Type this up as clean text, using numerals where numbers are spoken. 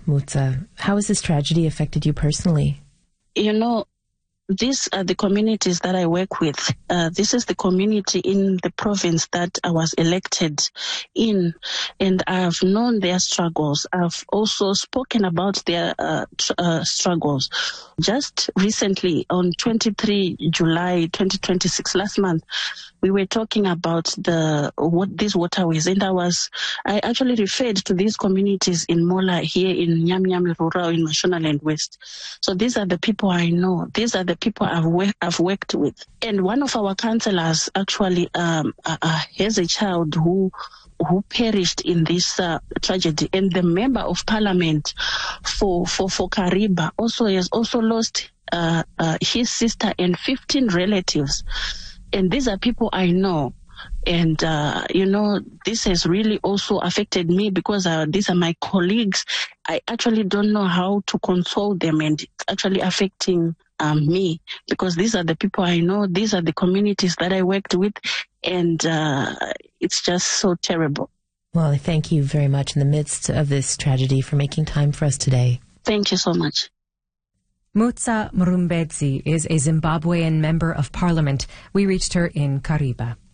Mutsa. How has this tragedy affected you personally? You know, these are the communities that I work with. This is the community in the province that I was elected in, and I've known their struggles. I've also spoken about their struggles. Just recently, on 23 July 2026, last month, we were talking about these waterways, and I actually referred to these communities in Mola, here in Nyami Rural, in Mashonaland West. So these are the people I know. These are the people I've worked with. And one of our councillors actually has a child who perished in this tragedy, and the member of parliament for Kariba also has also lost his sister and 15 relatives. And these are people I know. And, this has really also affected me because these are my colleagues. I actually don't know how to console them, and it's actually affecting me because these are the people I know. These are the communities that I worked with, and it's just so terrible. Well, I thank you very much in the midst of this tragedy for making time for us today. Thank you so much. Mutsa Mrumbedzi is a Zimbabwean member of parliament. We reached her in Kariba.